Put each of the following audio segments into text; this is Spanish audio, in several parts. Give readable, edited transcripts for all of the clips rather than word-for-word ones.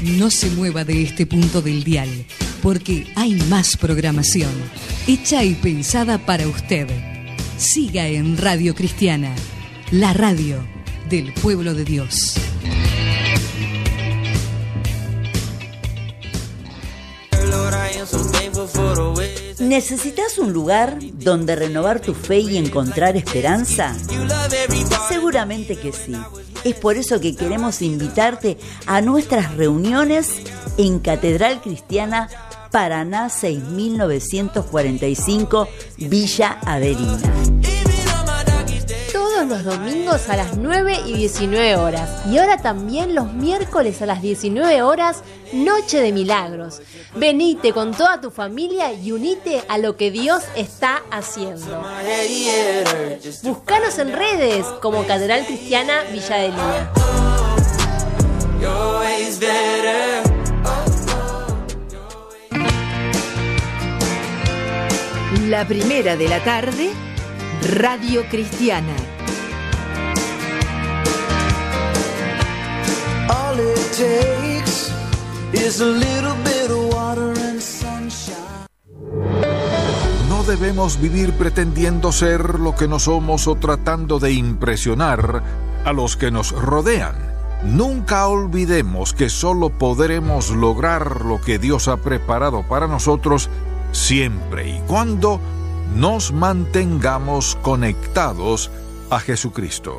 No se mueva de este punto del dial, porque hay más programación, hecha y pensada para usted. Siga en Radio Cristiana, la radio del pueblo de Dios. ¿Necesitas un lugar donde renovar tu fe y encontrar esperanza? Seguramente que sí. Es por eso que queremos invitarte a nuestras reuniones en Catedral Cristiana Paraná 6945, Villa Averina. Todos los domingos a las 9 y 19 horas. Y ahora también los miércoles a las 19 horas, Noche de Milagros. Venite con toda tu familia y unite a lo que Dios está haciendo. Búscanos en redes como Catedral Cristiana Villa Adelina. La primera de la tarde, Radio Cristiana. All it takes is a little bit of water and sunshine. No debemos vivir pretendiendo ser lo que no somos o tratando de impresionar a los que nos rodean. Nunca olvidemos que solo podremos lograr lo que Dios ha preparado para nosotros siempre y cuando nos mantengamos conectados a Jesucristo.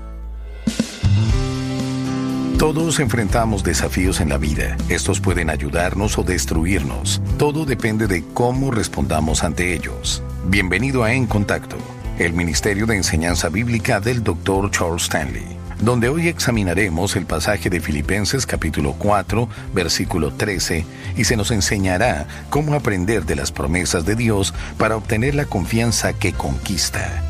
Todos enfrentamos desafíos en la vida. Estos pueden ayudarnos o destruirnos. Todo depende de cómo respondamos ante ellos. Bienvenido a En Contacto, el Ministerio de Enseñanza Bíblica del Dr. Charles Stanley, donde hoy examinaremos el pasaje de Filipenses capítulo 4, versículo 13, y se nos enseñará cómo aprender de las promesas de Dios para obtener la confianza que conquista.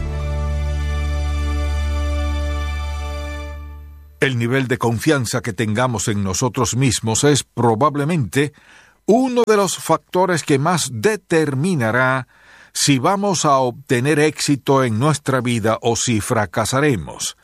El nivel de confianza que tengamos en nosotros mismos es probablemente uno de los factores que más determinará si vamos a obtener éxito en nuestra vida o si fracasaremos.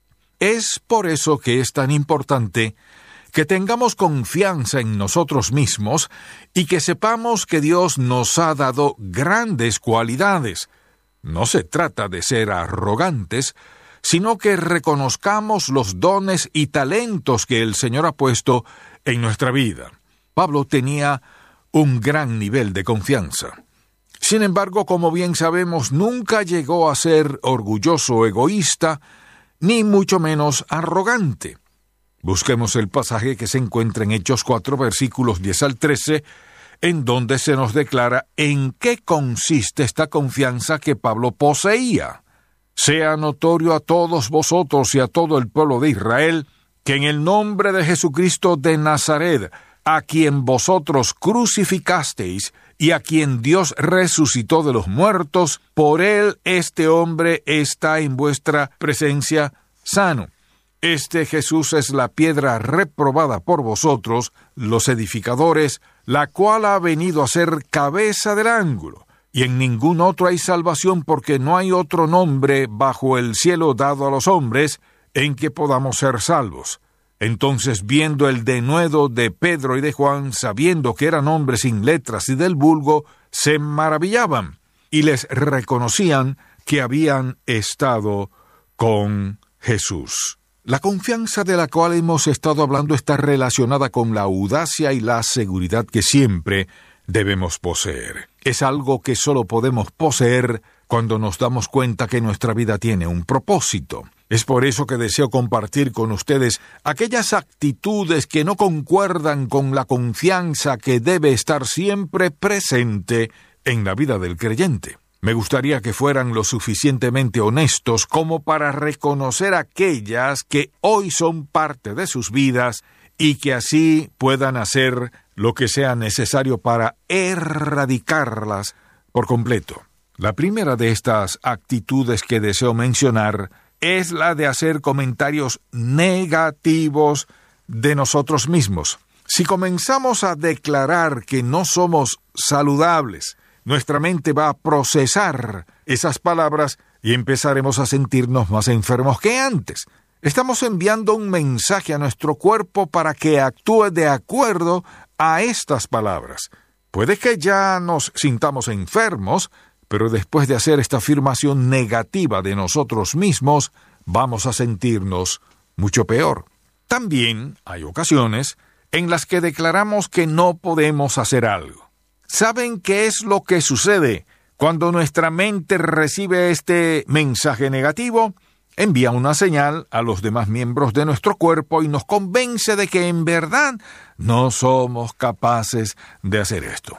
Es por eso que es tan importante que tengamos confianza en nosotros mismos y que sepamos que Dios nos ha dado grandes cualidades. No se trata de ser arrogantes, sino que reconozcamos los dones y talentos que el Señor ha puesto en nuestra vida. Pablo tenía un gran nivel de confianza. Sin embargo, como bien sabemos, nunca llegó a ser orgulloso o egoísta, ni mucho menos arrogante. Busquemos el pasaje que se encuentra en Hechos 4, versículos 10 al 13, en donde se nos declara en qué consiste esta confianza que Pablo poseía. Sea notorio a todos vosotros y a todo el pueblo de Israel que en el nombre de Jesucristo de Nazaret, a quien vosotros crucificasteis y a quien Dios resucitó de los muertos, por él este hombre está en vuestra presencia sano. Este Jesús es la piedra reprobada por vosotros, los edificadores, la cual ha venido a ser cabeza del ángulo. Y en ningún otro hay salvación, porque no hay otro nombre bajo el cielo dado a los hombres en que podamos ser salvos. Entonces, viendo el denuedo de Pedro y de Juan, sabiendo que eran hombres sin letras y del vulgo, se maravillaban y les reconocían que habían estado con Jesús. La confianza de la cual hemos estado hablando está relacionada con la audacia y la seguridad que siempre debemos poseer. Es algo que solo podemos poseer cuando nos damos cuenta que nuestra vida tiene un propósito. Es por eso que deseo compartir con ustedes aquellas actitudes que no concuerdan con la confianza que debe estar siempre presente en la vida del creyente. Me gustaría que fueran lo suficientemente honestos como para reconocer aquellas que hoy son parte de sus vidas y que así puedan hacer lo que sea necesario para erradicarlas por completo. La primera de estas actitudes que deseo mencionar es la de hacer comentarios negativos de nosotros mismos. Si comenzamos a declarar que no somos saludables, nuestra mente va a procesar esas palabras y empezaremos a sentirnos más enfermos que antes. Estamos enviando un mensaje a nuestro cuerpo para que actúe de acuerdo a estas palabras. Puede que ya nos sintamos enfermos, pero después de hacer esta afirmación negativa de nosotros mismos, vamos a sentirnos mucho peor. También hay ocasiones en las que declaramos que no podemos hacer algo. ¿Saben qué es lo que sucede cuando nuestra mente recibe este mensaje negativo? Envía una señal a los demás miembros de nuestro cuerpo y nos convence de que en verdad no somos capaces de hacer esto.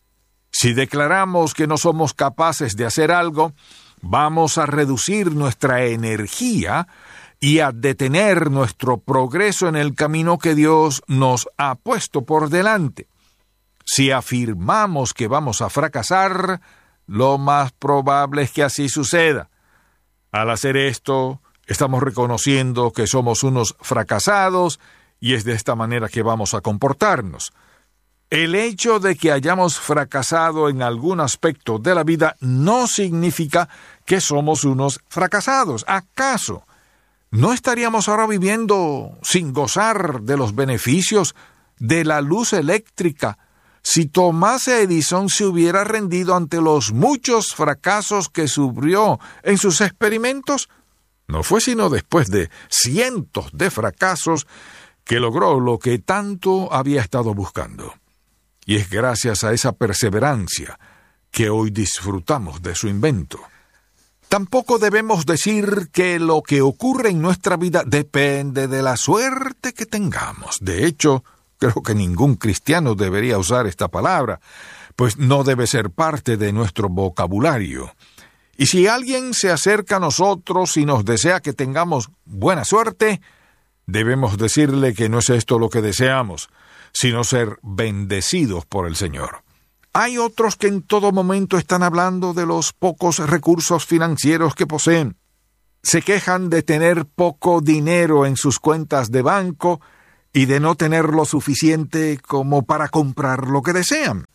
Si declaramos que no somos capaces de hacer algo, vamos a reducir nuestra energía y a detener nuestro progreso en el camino que Dios nos ha puesto por delante. Si afirmamos que vamos a fracasar, lo más probable es que así suceda. Al hacer esto, estamos reconociendo que somos unos fracasados y es de esta manera que vamos a comportarnos. El hecho de que hayamos fracasado en algún aspecto de la vida no significa que somos unos fracasados. ¿Acaso no estaríamos ahora viviendo sin gozar de los beneficios de la luz eléctrica si Thomas Edison se hubiera rendido ante los muchos fracasos que sufrió en sus experimentos? No fue sino después de cientos de fracasos que logró lo que tanto había estado buscando. Y es gracias a esa perseverancia que hoy disfrutamos de su invento. Tampoco debemos decir que lo que ocurre en nuestra vida depende de la suerte que tengamos. De hecho, creo que ningún cristiano debería usar esta palabra, pues no debe ser parte de nuestro vocabulario. Y si alguien se acerca a nosotros y nos desea que tengamos buena suerte, debemos decirle que no es esto lo que deseamos, sino ser bendecidos por el Señor. Hay otros que en todo momento están hablando de los pocos recursos financieros que poseen. Se quejan de tener poco dinero en sus cuentas de banco y de no tener lo suficiente como para comprar lo que desean.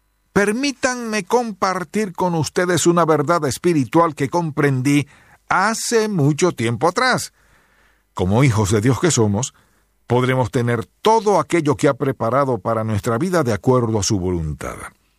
Permítanme compartir con ustedes una verdad espiritual que comprendí hace mucho tiempo atrás. Como hijos de Dios que somos, podremos tener todo aquello que ha preparado para nuestra vida de acuerdo a su voluntad.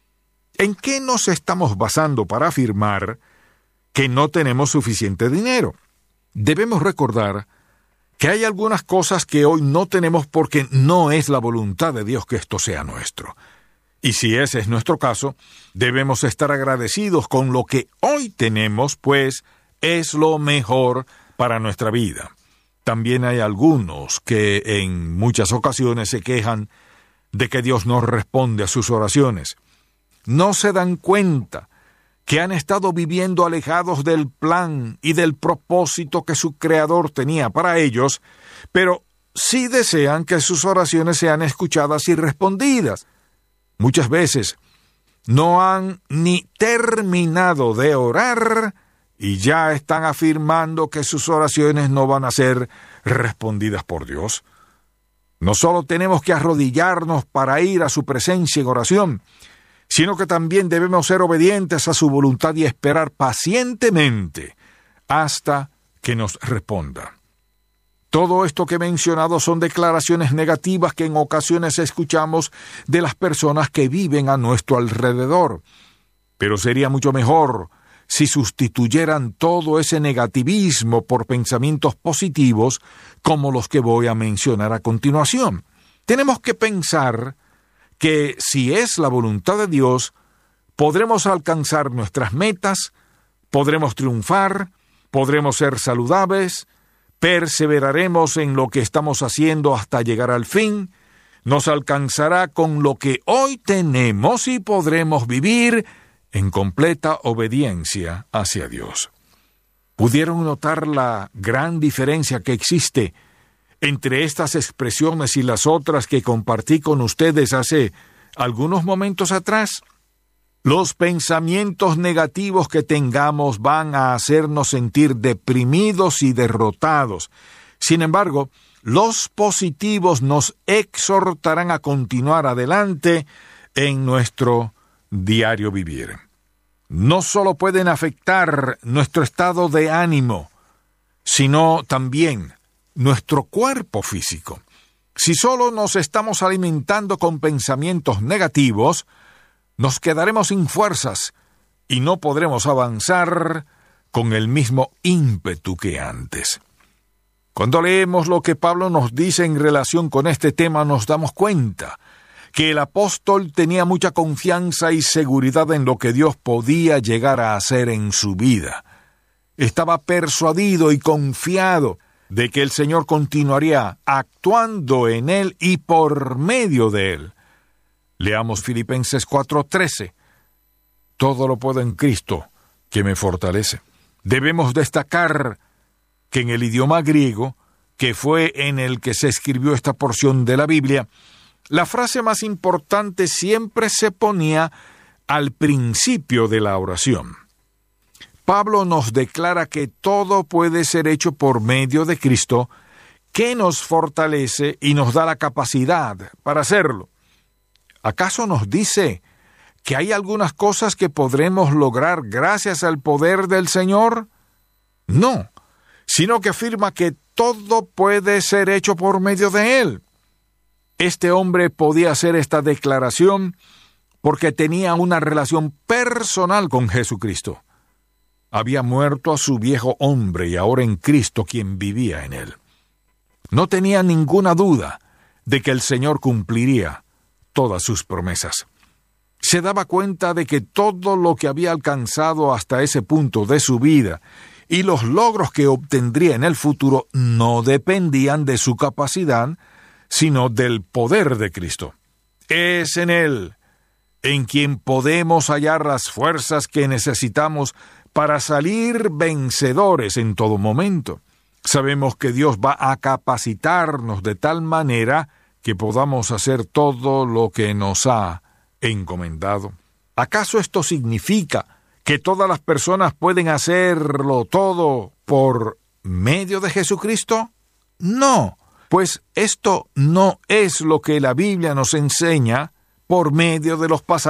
¿En qué nos estamos basando para afirmar que no tenemos suficiente dinero? Debemos recordar que hay algunas cosas que hoy no tenemos porque no es la voluntad de Dios que esto sea nuestro. Y si ese es nuestro caso, debemos estar agradecidos con lo que hoy tenemos, pues es lo mejor para nuestra vida. También hay algunos que en muchas ocasiones se quejan de que Dios no responde a sus oraciones. No se dan cuenta que han estado viviendo alejados del plan y del propósito que su Creador tenía para ellos, pero sí desean que sus oraciones sean escuchadas y respondidas. Muchas veces no han ni terminado de orar y ya están afirmando que sus oraciones no van a ser respondidas por Dios. No solo tenemos que arrodillarnos para ir a su presencia en oración, sino que también debemos ser obedientes a su voluntad y esperar pacientemente hasta que nos responda. Todo esto que he mencionado son declaraciones negativas que en ocasiones escuchamos de las personas que viven a nuestro alrededor. Pero sería mucho mejor si sustituyeran todo ese negativismo por pensamientos positivos como los que voy a mencionar a continuación. Tenemos que pensar que si es la voluntad de Dios, podremos alcanzar nuestras metas, podremos triunfar, podremos ser saludables, perseveraremos en lo que estamos haciendo hasta llegar al fin, nos alcanzará con lo que hoy tenemos y podremos vivir en completa obediencia hacia Dios. ¿Pudieron notar la gran diferencia que existe entre estas expresiones y las otras que compartí con ustedes hace algunos momentos atrás? Los pensamientos negativos que tengamos van a hacernos sentir deprimidos y derrotados. Sin embargo, los positivos nos exhortarán a continuar adelante en nuestro diario vivir. No solo pueden afectar nuestro estado de ánimo, sino también nuestro cuerpo físico. Si solo nos estamos alimentando con pensamientos negativos, nos quedaremos sin fuerzas y no podremos avanzar con el mismo ímpetu que antes. Cuando leemos lo que Pablo nos dice en relación con este tema, nos damos cuenta que el apóstol tenía mucha confianza y seguridad en lo que Dios podía llegar a hacer en su vida. Estaba persuadido y confiado de que el Señor continuaría actuando en él y por medio de él. Leamos Filipenses 4:13. Todo lo puedo en Cristo, que me fortalece. Debemos destacar que en el idioma griego, que fue en el que se escribió esta porción de la Biblia, la frase más importante siempre se ponía al principio de la oración. Pablo nos declara que todo puede ser hecho por medio de Cristo, que nos fortalece y nos da la capacidad para hacerlo. ¿Acaso nos dice que hay algunas cosas que podremos lograr gracias al poder del Señor? No, sino que afirma que todo puede ser hecho por medio de Él. Este hombre podía hacer esta declaración porque tenía una relación personal con Jesucristo. Había muerto a su viejo hombre y ahora en Cristo quien vivía en él. No tenía ninguna duda de que el Señor cumpliría todas sus promesas. Se daba cuenta de que todo lo que había alcanzado hasta ese punto de su vida y los logros que obtendría en el futuro no dependían de su capacidad, sino del poder de Cristo. Es en Él en quien podemos hallar las fuerzas que necesitamos para salir vencedores en todo momento. Sabemos que Dios va a capacitarnos de tal manera que podamos hacer todo lo que nos ha encomendado. ¿Acaso esto significa que todas las personas pueden hacerlo todo por medio de Jesucristo? No, pues esto no es lo que la Biblia nos enseña por medio de los pasajes